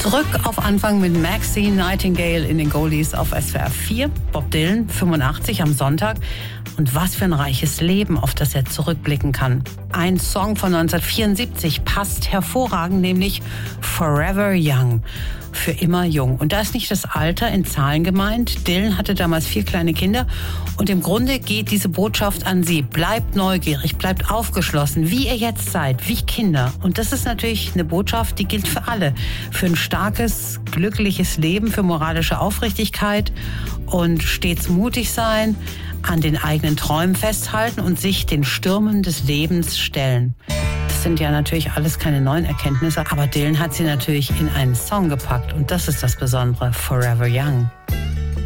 Zurück auf Anfang mit Maxine Nightingale in den Goldies auf SWR 4. Bob Dylan, 85 am Sonntag. Und was für ein reiches Leben, auf das er zurückblicken kann. Ein Song von 1974 passt hervorragend, nämlich Forever Young. Für immer jung. Und da ist nicht das Alter in Zahlen gemeint. Dylan hatte damals 4 kleine Kinder. Und im Grunde geht diese Botschaft an sie. Bleibt neugierig, bleibt aufgeschlossen, wie ihr jetzt seid, wie Kinder. Und das ist natürlich eine Botschaft, die gilt für alle. Für ein starkes, glückliches Leben, für moralische Aufrichtigkeit und stets mutig sein, an den eigenen Träumen festhalten und sich den Stürmen des Lebens stellen. Das sind ja natürlich alles keine neuen Erkenntnisse, aber Dylan hat sie natürlich in einen Song gepackt und das ist das Besondere, Forever Young.